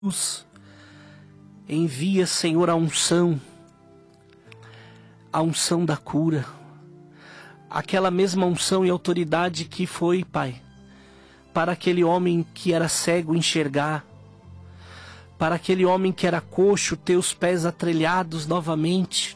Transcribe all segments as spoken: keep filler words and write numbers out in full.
Envia, Senhor, a unção, a unção da cura, aquela mesma unção e autoridade que foi, Pai, para aquele homem que era cego enxergar, para aquele homem que era coxo ter os pés atrelhados novamente.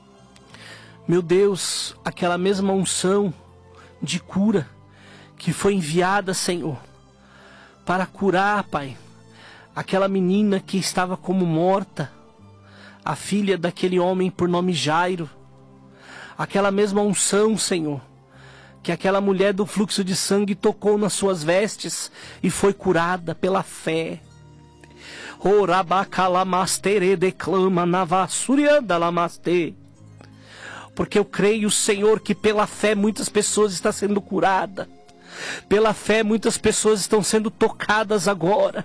Meu Deus, aquela mesma unção de cura que foi enviada, Senhor, para curar, Pai, aquela menina que estava como morta, a filha daquele homem por nome Jairo. Aquela mesma unção, Senhor, que aquela mulher do fluxo de sangue tocou nas suas vestes e foi curada pela fé. Orabacalamastere declama navassurianda lamaste. Porque eu creio, Senhor, que pela fé muitas pessoas estão sendo curadas. Pela fé muitas pessoas estão sendo tocadas agora.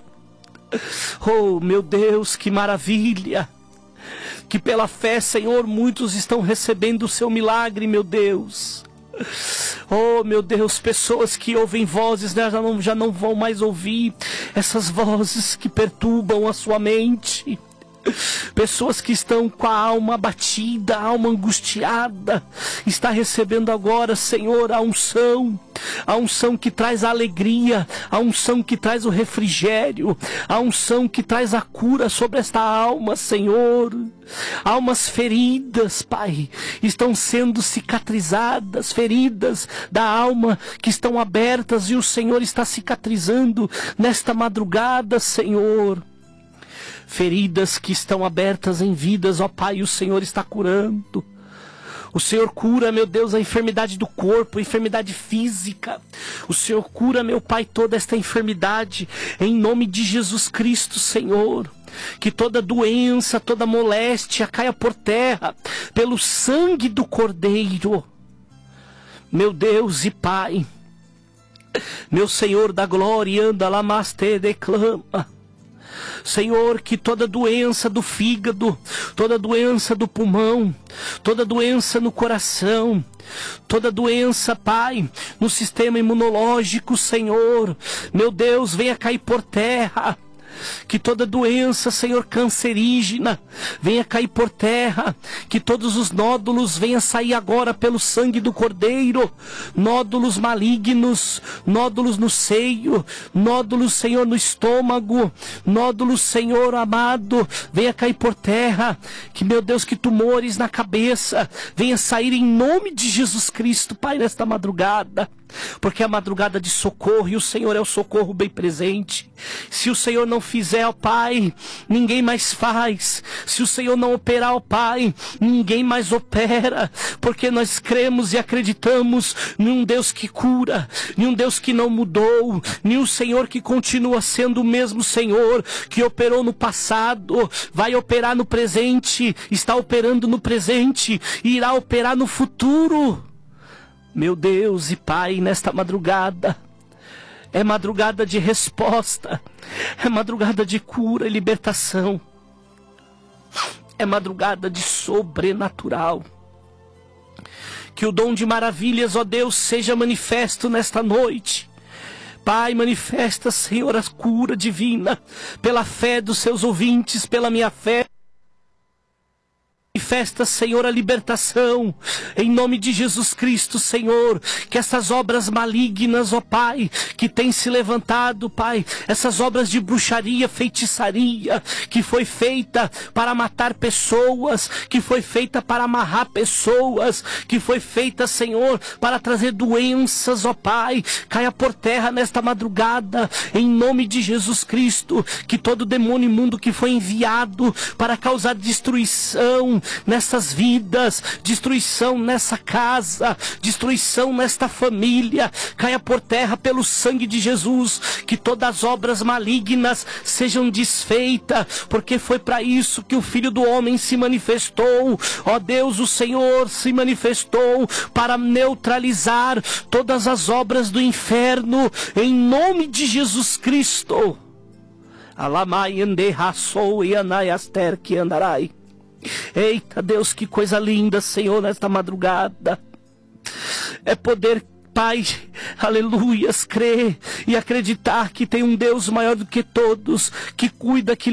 Oh, meu Deus, que maravilha! Que pela fé, Senhor, muitos estão recebendo o seu milagre, meu Deus. Oh, meu Deus, pessoas que ouvem vozes, né, já, não, já não vão mais ouvir essas vozes que perturbam a sua mente. Pessoas que estão com a alma abatida, a alma angustiada, está recebendo agora, Senhor, a unção, a unção que traz a alegria, a unção que traz o refrigério, a unção que traz a cura sobre esta alma, Senhor. Almas feridas, Pai, estão sendo cicatrizadas, feridas da alma que estão abertas e o Senhor está cicatrizando nesta madrugada, Senhor. Feridas que estão abertas em vidas, ó Pai, o Senhor está curando. O Senhor cura, meu Deus, a enfermidade do corpo, a enfermidade física. O Senhor cura, meu Pai, toda esta enfermidade, em nome de Jesus Cristo, Senhor. Que toda doença, toda moléstia caia por terra, pelo sangue do Cordeiro. Meu Deus e Pai, meu Senhor da glória, anda lá, mas te declama. Senhor, que toda doença do fígado, toda doença do pulmão, toda doença no coração, toda doença, Pai, no sistema imunológico, Senhor, meu Deus, venha cair por terra. Que toda doença, Senhor, cancerígena, venha cair por terra. Que todos os nódulos venham sair agora pelo sangue do Cordeiro. Nódulos malignos, nódulos no seio, nódulos, Senhor, no estômago, nódulos, Senhor amado, venha cair por terra. Que, meu Deus, que tumores na cabeça venha sair em nome de Jesus Cristo, Pai, nesta madrugada. Porque é a madrugada de socorro e o Senhor é o socorro bem presente. Se o Senhor não fizer, ó Pai, ninguém mais faz. Se o Senhor não operar, ó Pai, ninguém mais opera. Porque nós cremos e acreditamos em um Deus que cura, em um Deus que não mudou, em um Senhor que continua sendo o mesmo Senhor que operou no passado, vai operar no presente, está operando no presente e irá operar no futuro. Meu Deus e Pai, nesta madrugada, é madrugada de resposta, é madrugada de cura e libertação, é madrugada de sobrenatural. Que o dom de maravilhas, ó Deus, seja manifesto nesta noite. Pai, manifesta, Senhor, a cura divina, pela fé dos seus ouvintes, pela minha fé. Manifesta, Senhor, a libertação, em nome de Jesus Cristo, Senhor, que essas obras malignas, ó Pai, que tem se levantado, Pai, essas obras de bruxaria, feitiçaria, que foi feita para matar pessoas, que foi feita para amarrar pessoas, que foi feita, Senhor, para trazer doenças, ó Pai, caia por terra nesta madrugada, em nome de Jesus Cristo, que todo demônio imundo que foi enviado para causar destruição nessas vidas, destruição nessa casa, destruição nesta família, caia por terra pelo sangue de Jesus. Que todas as obras malignas sejam desfeitas, porque foi para isso que o Filho do Homem se manifestou. Ó Deus, o Senhor se manifestou para neutralizar todas as obras do inferno, em nome de Jesus Cristo. Alamai ande raçou e anaiaster que andarai. Eita Deus, que coisa linda, Senhor, nesta madrugada. É poder Pai, aleluias, crer e acreditar que tem um Deus maior do que todos, que cuida, que